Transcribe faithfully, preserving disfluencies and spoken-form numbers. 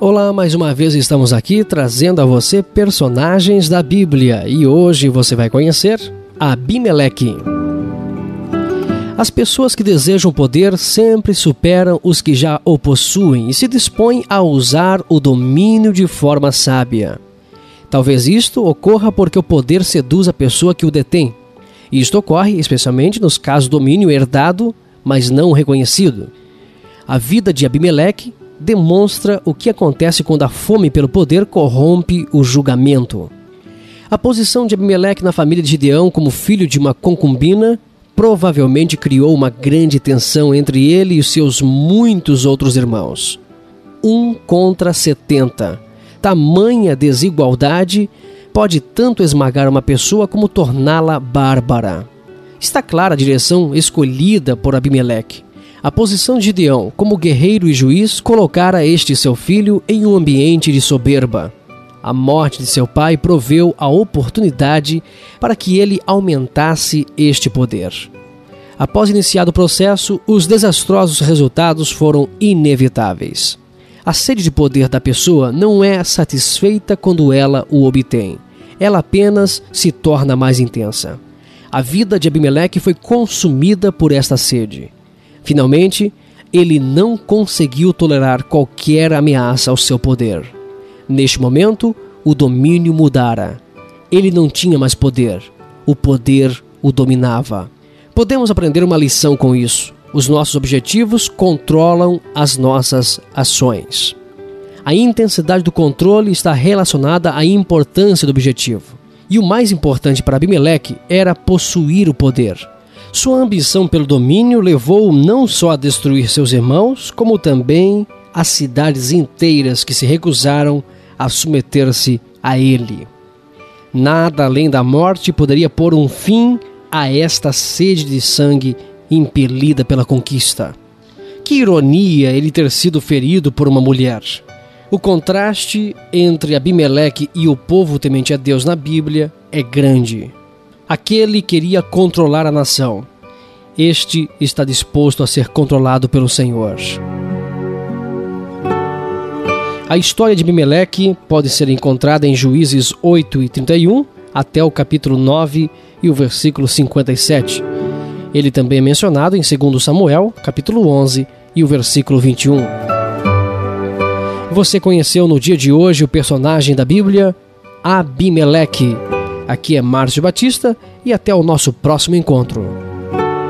Olá, mais uma vez estamos aqui trazendo a você personagens da Bíblia e hoje você vai conhecer Abimeleque. As pessoas que desejam poder sempre superam os que já o possuem e se dispõem a usar o domínio de forma sábia. Talvez isto ocorra porque o poder seduz a pessoa que o detém. Isto ocorre especialmente nos casos do domínio herdado, mas não reconhecido. A vida de Abimeleque demonstra o que acontece quando a fome pelo poder corrompe o julgamento. A posição de Abimeleque na família de Gideão como filho de uma concubina provavelmente criou uma grande tensão entre ele e os seus muitos outros irmãos. Um contra setenta. Tamanha desigualdade pode tanto esmagar uma pessoa como torná-la bárbara. Está clara a direção escolhida por Abimeleque. A posição de Gideão como guerreiro e juiz colocara este seu filho em um ambiente de soberba. A morte de seu pai proveu a oportunidade para que ele aumentasse este poder. Após iniciado o processo, os desastrosos resultados foram inevitáveis. A sede de poder da pessoa não é satisfeita quando ela o obtém. Ela apenas se torna mais intensa. A vida de Abimeleque foi consumida por esta sede. Finalmente, ele não conseguiu tolerar qualquer ameaça ao seu poder. Neste momento, o domínio mudara. Ele não tinha mais poder. O poder o dominava. Podemos aprender uma lição com isso. Os nossos objetivos controlam as nossas ações. A intensidade do controle está relacionada à importância do objetivo. E o mais importante para Abimeleque era possuir o poder. Sua ambição pelo domínio levou-o não só a destruir seus irmãos, como também as cidades inteiras que se recusaram a submeter-se a ele. Nada além da morte poderia pôr um fim a esta sede de sangue impelida pela conquista. Que ironia ele ter sido ferido por uma mulher. O contraste entre Abimeleque e o povo temente a Deus na Bíblia é grande. Aquele queria controlar a nação. Este está disposto a ser controlado pelo Senhor. A história de Abimeleque pode ser encontrada em Juízes oito e trinta e um até o capítulo nove e o versículo cinquenta e sete. Ele também é mencionado em segundo Samuel, capítulo onze e o versículo vinte e um. Você conheceu no dia de hoje o personagem da Bíblia, Abimeleque. Aqui é Márcio Batista e até o nosso próximo encontro.